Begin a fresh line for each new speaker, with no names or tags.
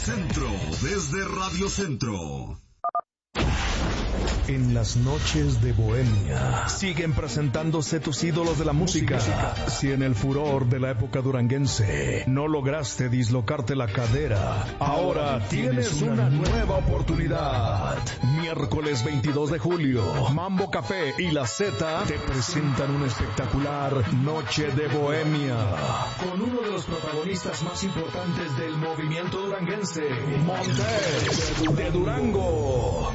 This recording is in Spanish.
Centro, desde Radio Centro.
En las noches de Bohemia siguen presentándose tus ídolos de la música. Si en el furor de la época duranguense no lograste dislocarte la cadera, ahora tienes una nueva oportunidad. Miércoles 22 de julio, Mambo Café y La Z te presentan una espectacular Noche de Bohemia con uno de los protagonistas más importantes del movimiento duranguense, Montes de Durango.